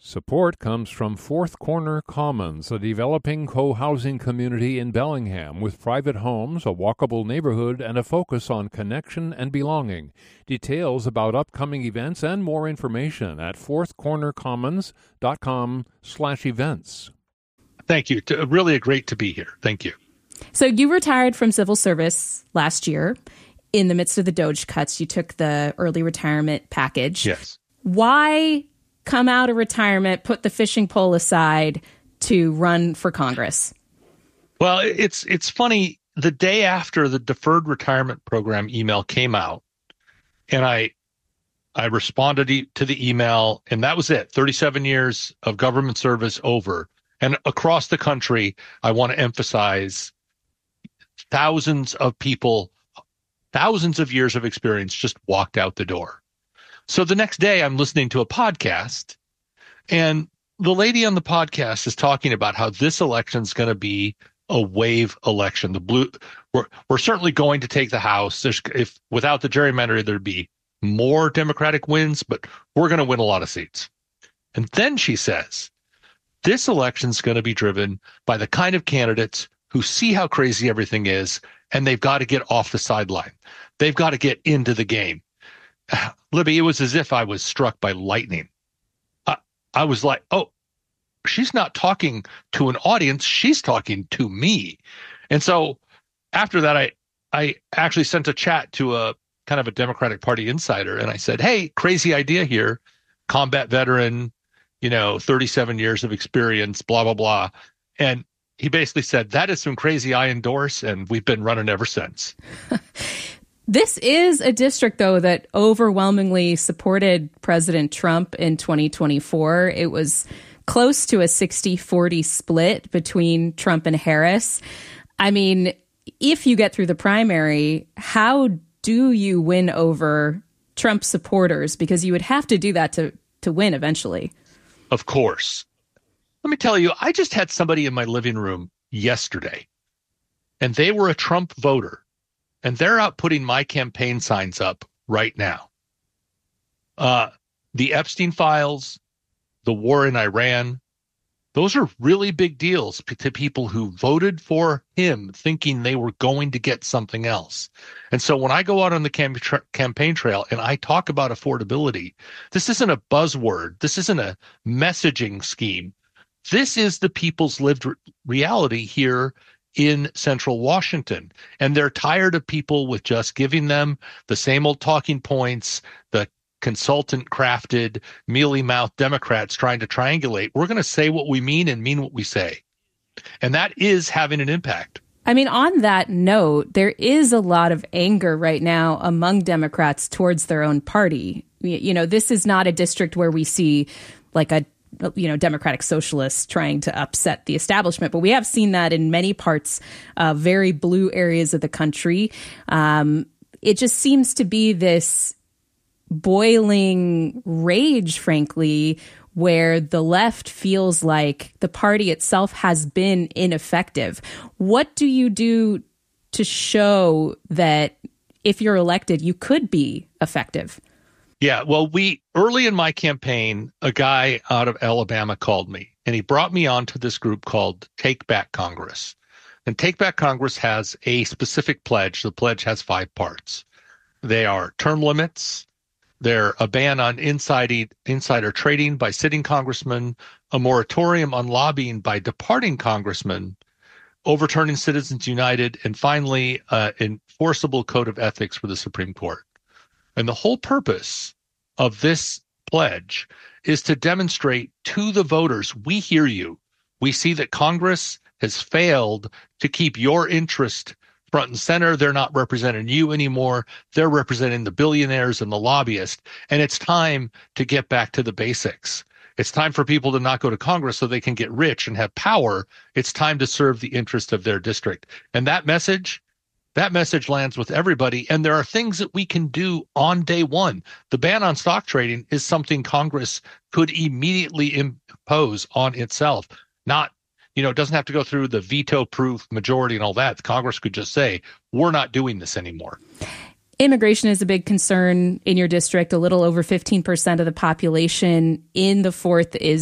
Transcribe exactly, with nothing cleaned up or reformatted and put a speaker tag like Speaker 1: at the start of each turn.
Speaker 1: Support comes from Fourth Corner Commons, a developing co-housing community in Bellingham with private homes, a walkable neighborhood, and a focus on connection and belonging. Details about upcoming events and more information at fourthcornercommons.com slash events.
Speaker 2: Thank you. Really great to be here. Thank you.
Speaker 3: So you retired from civil service last year. In the midst of the Doge cuts, you took the early retirement package.
Speaker 2: Yes.
Speaker 3: Why come out of retirement, put the fishing pole aside to run for Congress?
Speaker 2: Well, it's it's funny. The day after the deferred retirement program email came out, and I I responded to the email, and that was it. thirty-seven years of government service over. And across the country, I want to emphasize thousands of people, thousands of years of experience just walked out the door. So the next day I'm listening to a podcast, and the lady on the podcast is talking about how this election is going to be a wave election. The blue, we're, we're certainly going to take the House. There's, if without the gerrymander, there'd be more Democratic wins, but we're going to win a lot of seats. And then she says, this election is going to be driven by the kind of candidates who see how crazy everything is, and they've got to get off the sideline. They've got to get into the game. Libby, it was as if I was struck by lightning. I, I was like, oh, she's not talking to an audience. She's talking to me. And so after that, I, I actually sent a chat to a kind of a Democratic Party insider. And I said, hey, crazy idea here. Combat veteran, you know, thirty-seven years of experience, blah, blah, blah. And he basically said, that is some crazy I endorse. And we've been running ever since.
Speaker 3: This is a district, though, that overwhelmingly supported President Trump in twenty twenty-four. It was close to a sixty forty split between Trump and Harris. I mean, if you get through the primary, how do you win over Trump supporters? Because you would have to do that to, to win eventually.
Speaker 2: Of course. Let me tell you, I just had somebody in my living room yesterday, and they were a Trump voter. And they're out putting my campaign signs up right now. Uh, the Epstein files, the war in Iran, those are really big deals to people who voted for him thinking they were going to get something else. And so when I go out on the cam- tra- campaign trail and I talk about affordability, this isn't a buzzword. This isn't a messaging scheme. This is the people's lived re- reality here in central Washington. And they're tired of people with just giving them the same old talking points, the consultant crafted, mealy-mouthed Democrats trying to triangulate. We're going to say what we mean and mean what we say. And that is having an impact.
Speaker 3: I mean, on that note, there is a lot of anger right now among Democrats towards their own party. You know, this is not a district where we see like a you know, Democratic socialists trying to upset the establishment. But we have seen that in many parts of very blue areas of the country. Um, it just seems to be this boiling rage, frankly, where the left feels like the party itself has been ineffective. What do you do to show that if you're elected, you could be effective?
Speaker 2: Yeah, well, we early in my campaign, a guy out of Alabama called me, and he brought me on to this group called Take Back Congress. And Take Back Congress has a specific pledge. The pledge has five parts. They are term limits, they're a ban on inside, insider trading by sitting congressmen, a moratorium on lobbying by departing congressmen, overturning Citizens United, and finally, an enforceable code of ethics for the Supreme Court. And the whole purpose of this pledge is to demonstrate to the voters, we hear you. We see that Congress has failed to keep your interest front and center. They're not representing you anymore. They're representing the billionaires and the lobbyists. And it's time to get back to the basics. It's time for people to not go to Congress so they can get rich and have power. It's time to serve the interest of their district. And that message That message lands with everybody, and there are things that we can do on day one. The ban on stock trading is something Congress could immediately impose on itself. Not, you know, it doesn't have to go through the veto-proof majority and all that. Congress could just say, we're not doing this anymore.
Speaker 3: Immigration is a big concern in your district. A little over fifteen percent of the population in the fourth is